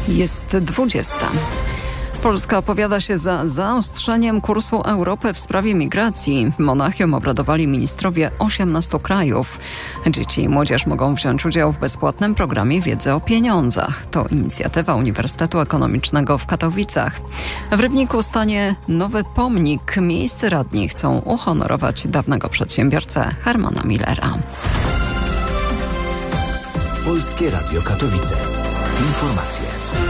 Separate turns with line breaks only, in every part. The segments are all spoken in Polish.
Jest 20. Polska opowiada się za zaostrzeniem kursu Europy w sprawie migracji. W Monachium obradowali ministrowie 18 krajów. Dzieci i młodzież mogą wziąć udział w bezpłatnym programie wiedzy o pieniądzach. To inicjatywa Uniwersytetu Ekonomicznego w Katowicach. W Rybniku stanie nowy pomnik. Miejscy radni chcą uhonorować dawnego przedsiębiorcę Hermana Millera.
Polskie Radio Katowice. Informacje.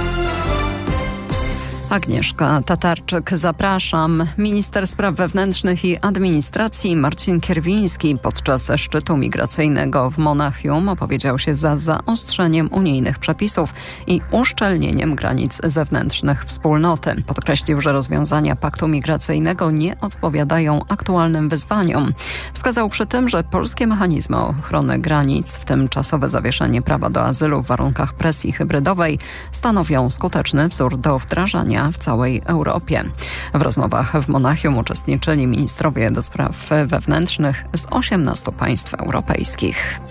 Agnieszka Tatarczyk, zapraszam. Minister Spraw Wewnętrznych i Administracji Marcin Kierwiński podczas szczytu migracyjnego w Monachium opowiedział się za zaostrzeniem unijnych przepisów i uszczelnieniem granic zewnętrznych wspólnoty. Podkreślił, że rozwiązania paktu migracyjnego nie odpowiadają aktualnym wyzwaniom. Wskazał przy tym, że polskie mechanizmy ochrony granic, w tym czasowe zawieszenie prawa do azylu w warunkach presji hybrydowej, stanowią skuteczny wzór do wdrażania w całej Europie. W rozmowach w Monachium uczestniczyli ministrowie do spraw wewnętrznych z 18 państw europejskich.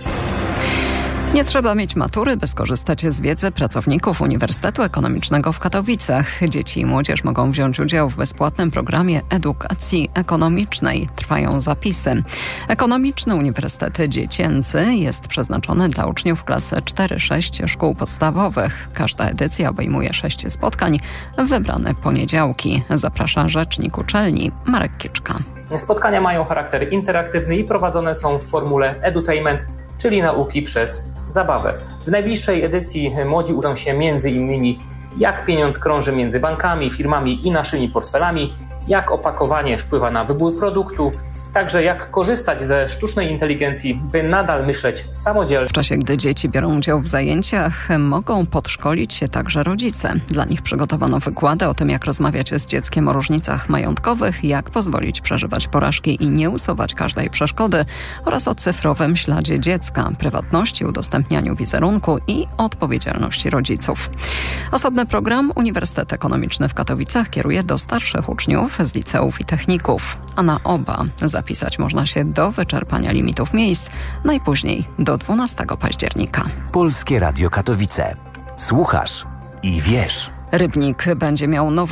Nie trzeba mieć matury, by skorzystać z wiedzy pracowników Uniwersytetu Ekonomicznego w Katowicach. Dzieci i młodzież mogą wziąć udział w bezpłatnym programie edukacji ekonomicznej. Trwają zapisy. Ekonomiczny Uniwersytet Dziecięcy jest przeznaczony dla uczniów klas 4-6 szkół podstawowych. Każda edycja obejmuje 6 spotkań w wybrane poniedziałki. Zaprasza rzecznik uczelni Marek Kiczka.
Spotkania mają charakter interaktywny i prowadzone są w formule edutainment, czyli nauki przez zabawę. W najbliższej edycji młodzi uczą się m.in. jak pieniądz krąży między bankami, firmami i naszymi portfelami, jak opakowanie wpływa na wybór produktu, także jak korzystać ze sztucznej inteligencji, by nadal myśleć samodzielnie.
W czasie, gdy dzieci biorą udział w zajęciach, mogą podszkolić się także rodzice. Dla nich przygotowano wykłady o tym, jak rozmawiać z dzieckiem o różnicach majątkowych, jak pozwolić przeżywać porażki i nie usuwać każdej przeszkody oraz o cyfrowym śladzie dziecka, prywatności, udostępnianiu wizerunku i odpowiedzialności rodziców. Osobny program Uniwersytet Ekonomiczny w Katowicach kieruje do starszych uczniów z liceów i techników, a na oba zapisać można się do wyczerpania limitów miejsc najpóźniej do 12 października.
Polskie Radio Katowice. Słuchasz i wiesz.
Rybnik będzie miał nowy